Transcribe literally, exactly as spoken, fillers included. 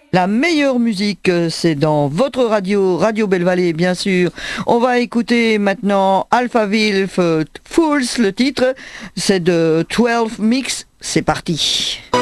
La meilleure musique, c'est dans votre radio, Radio Belle-Vallée, bien sûr. On va écouter maintenant Alphaville Fools, le titre, c'est de douze Mix. C'est parti.